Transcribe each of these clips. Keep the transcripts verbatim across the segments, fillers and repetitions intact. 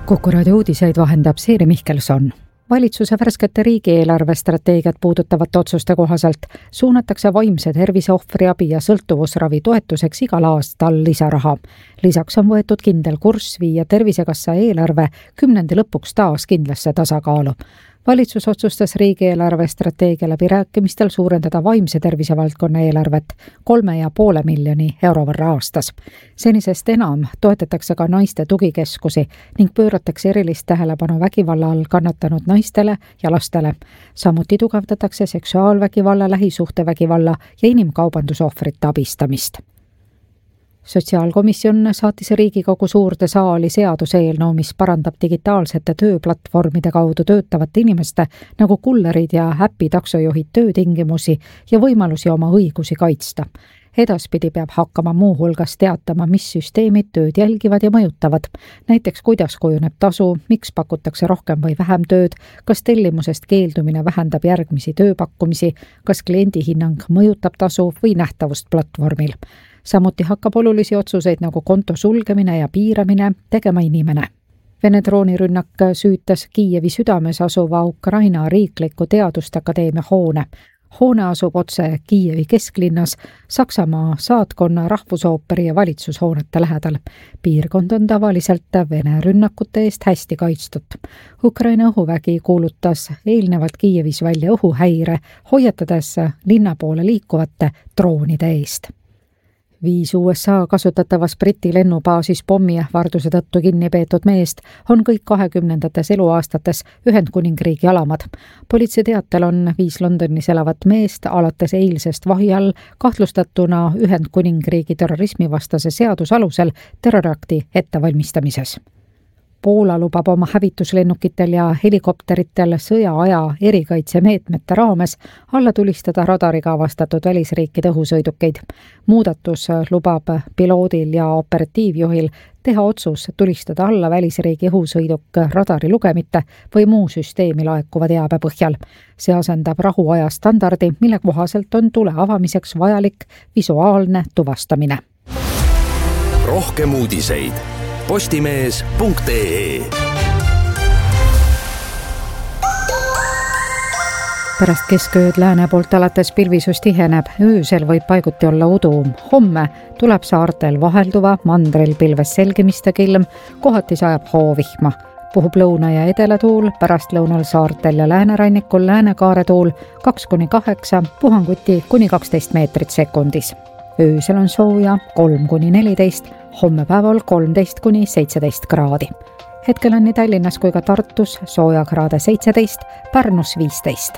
Kuku raadio uudiseid vahendab Siiri Mihkelson. Valitsuse värskete riigieelarvestrateegiat puudutavat otsuste kohaselt suunatakse vaimse tervise ohvriabi ja sõltuvusravi toetuseks igal aastal lisaraha. Lisaks on võetud kindel kurss viia Tervisekassa eelarve kümnendi lõpuks taas kindlasse tasakaalu. Valitsus otsustas riigieelarve strateegia läbirääkimistel suurendada vaimse tervise valdkonna eelarvet kolme ja poole miljoni euro võrra aastas. Senisest enam toetatakse ka naiste tugikeskusi ning pööratakse erilist tähelepanu vägivalla all kannatanud naistele ja lastele. Samuti tugevdatakse seksuaalvägivalla, lähisuhtevägivalla ja inimkaubandusohvrite abistamist. Sotsiaalkomisjon saatis Riigikogu suurde saali seaduseelnõu, mis parandab digitaalsete tööplatvormide kaudu töötavate inimeste nagu kullerid ja äpi taksojuhid töötingimusi ja võimalusi oma õigusi kaitsta. Edaspidi peab hakkama muu hulgas teatama, mis süsteemid tööd jälgivad ja mõjutavad. Näiteks kuidas kujuneb tasu, miks pakutakse rohkem või vähem tööd, kas tellimusest keeldumine vähendab järgmisi tööpakkumisi, kas kliendi hinnang mõjutab tasu või nähtavust platvormil. Samuti hakkab olulisi otsuseid nagu konto sulgemine ja piiramine tegema inimene. Vene droonirünnak süütas Kiievi südames asuva Ukraina riikliku teaduste akadeemia hoone. Hoone asub otse Kiievi kesklinnas, Saksamaa saatkonna, rahvusooperi ja valitsushoonete lähedal. Piirkond on tavaliselt Vene rünnakute eest hästi kaitstud. Ukraina õhuvägi kuulutas eelnevalt Kiievis välja õhuhäire, hoiatades linna poole liikuvate droonide eest. Viis U S A kasutatavas Briti lennubaasis pommiähvarduse tõttu kinni peetud meest on kõik kahekümnendates eluaastates Ühendkuningriigi alamad. Politsei teatel on viis Londonis elavat meest alates eilsest vahi all kahtlustatuna Ühendkuningriigi terrorismivastase seaduse alusel terroriakti ettevalmistamises. Poola lubab oma hävituslennukitel ja helikopteritel sõjaaja erikaitsemeetmete raames alla tulistada radariga avastatud välisriikide õhusõidukeid. Muudatus lubab piloodil ja operatiivjuhil teha otsus tulistada alla välisriigi õhusõiduk radari lugemite või muu süsteemi laekuva teabe põhjal. See asendab rahuaja standardi, mille kohaselt on tule avamiseks vajalik visuaalne tuvastamine. Rohkem uudiseid postimees punkt ee. Pärast keskööd lääne poolt alates pilvisus tiheneb, öösel võib paiguti olla udu. Homme tuleb saartel vahelduva, mandril pilves selgimiste kilm, kohati sajab hoovihma. Puhub lõuna- ja edelatuul, pärast lõunal saartel ja läänerannikul läänekaaretuul kaks kuni kaheksa, puhanguti kuni kaksteist meetrit sekundis. Öösel on sooja kolm kuni neliteist, homme päeval kolmteist kuni seitseteist kraadi. Hetkel on nii Tallinnas kui ka Tartus sooja kraade seitseteist, Pärnus viisteist.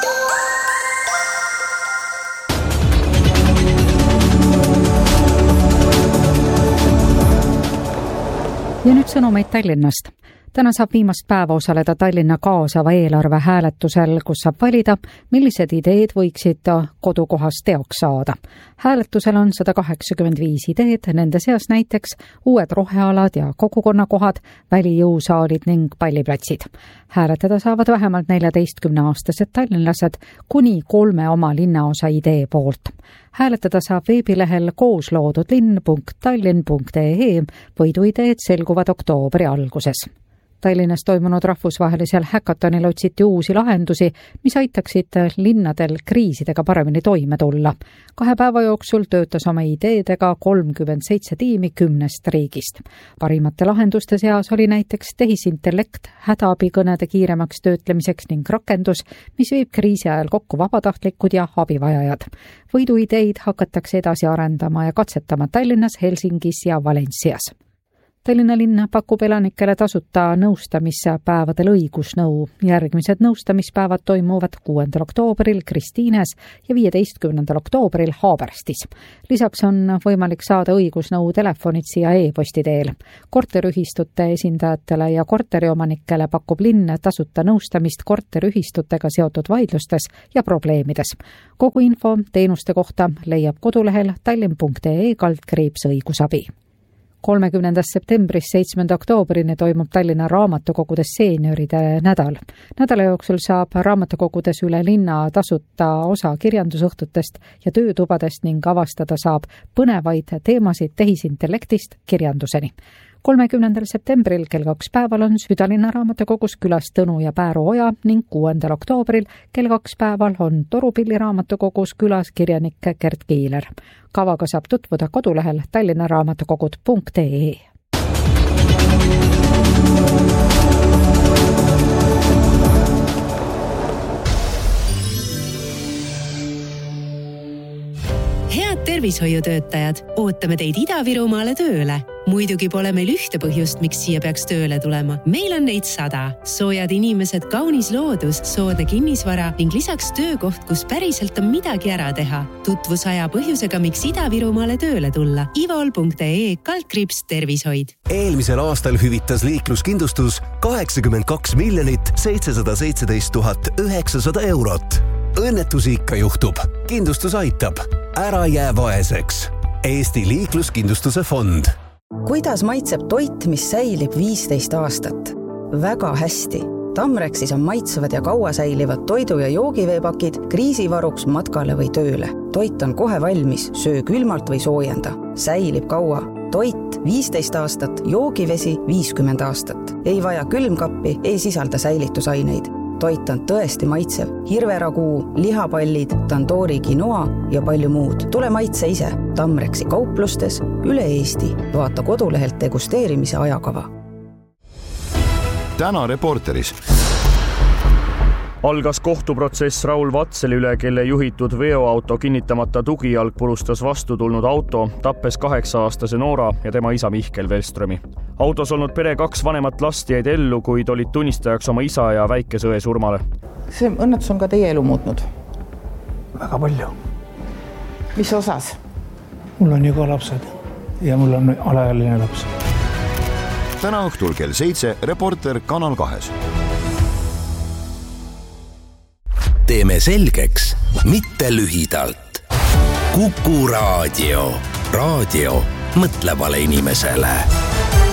Ja nüüd sõnumeid Tallinnast. Täna saab viimast päeva osaleda Tallinna kaasava eelarve hääletusel, kus saab valida, millised ideed võiksid kodukohas teoks saada. Hääletusel on sada kaheksakümmend viis ideed, nende seas näiteks uued rohealad ja kogukonnakohad, välijõusaalid ning palliplatsid. Hääletada saavad vähemalt neljateistkümneaastased tallinlased kuni kolme oma linnaosa idee poolt. Hääletada saab veebilehel koosloodudlinn punkt tallinn punkt ee, võiduideed selguvad oktoobri alguses. Tallinnas toimunud rahvusvahelisel häkatonil otsiti uusi lahendusi, mis aitaksid linnadel kriisidega paremini toime tulla. Kahe päeva jooksul töötas oma ideedega kolmkümmend seitse tiimi kümnest riigist. Parimate lahenduste seas oli näiteks tehisintellekt hädaabikõnede kiiremaks töötlemiseks ning rakendus, mis viib kriisi ajal kokku vabatahtlikud ja abivajajad. Võiduideid hakatakse edasi arendama ja katsetama Tallinnas, Helsingis ja Valencias. Tallinna linn pakub elanikele tasuta nõustamispäevadel õigusnõu. Järgmised nõustamispäevad toimuvad kuuendal oktoobril Kristiines ja viieteistkümnendal oktoobril Haaberstis. Lisaks on võimalik saada õigusnõu telefonitsi ja e-posti teel. Korteriühistute esindajatele ja korteriomanikele pakub linn tasuta nõustamist korteriühistutega seotud vaidlustes ja probleemides. Kogu info teenuste kohta leiab kodulehel tallinn punkt ee kaldkriips õigusabi. kolmekümnendast septembrist seitsmenda oktoobrini toimub Tallinna raamatukogudes seenioride nädal. Nädala jooksul saab raamatukogudes üle linna tasuta osa kirjandusõhtutest ja töötubadest ning avastada saab põnevaid teemasid tehisintellektist kirjanduseni. kolmekümnendal septembril kell kaks päeval on Südalinna raamatukogus külas Tõnu ja Pääru Oja ning kuuendal oktoobril kell kaks päeval on Torupilli raamatukogus külas kirjanik Gert Kiiler. Kavaga saab tutvuda kodulehel tallinnaraamatukogud punkt ee. Head tervishoiutöötajad, ootame teid Ida-Virumaale tööle. Muidugi pole meil ühte põhjust, miks siia peaks tööle tulema. Meil on neid sada. Soojad inimesed, kaunis loodus, soodne kinnisvara ning lisaks töökoht, kus päriselt on midagi ära teha. Tutvus aja põhjusega, miks Ida-Virumaale tööle tulla. ivol punkt ee kaldkriips tervishoid. Eelmisel aastal hüvitas liikluskindlustus kaheksakümmend kaks miljonit seitsesada seitseteist tuhat üheksasada eurot. Õnnetusi ikka juhtub. Kindlustus aitab. Ära jää vaeseks. Eesti liikluskindlustuse fond. Kuidas maitseb toit, mis säilib viisteist aastat? Väga hästi. Tamrexis on maitsevad ja kaua säilivad toidu- ja joogiveepakid kriisivaruks matkale või tööle. Toit on kohe valmis, söö külmalt või soojenda. Säilib kaua. Toit viisteist aastat, joogivesi viiskümmend aastat. Ei vaja külmkappi, ei sisalda säilitusaineid. Toit on tõesti maitsev. Hirveraguu, lihapallid, tandoori quinoa ja palju muud. Tule maitse ise. Tamrexi kauplustes üle Eesti. Vaata kodulehelt degusteerimise ajakava. Täna Reporteris. Algas kohtuprotsess Raul Vatseli üle, kelle juhitud veoauto kinnitamata tugijalg purustas vastu tulnud auto, tappes kaheksa-aastase Noora ja tema isa Mihkel Velströmi. Autos olnud pere kaks vanemat last jäid ellu, kuid olid tunnistajaks oma isa ja väikesõe surmale. See õnnetus on ka teie elu muutnud? Väga palju. Mis osas? Mul on ju ka lapsed ja mul on alaealine laps. Täna õhtul kell seitse Reporter Kanal kahes. Teeme selgeks, mitte lühidalt. Kuku raadio. Raadio mõtlevale inimesele.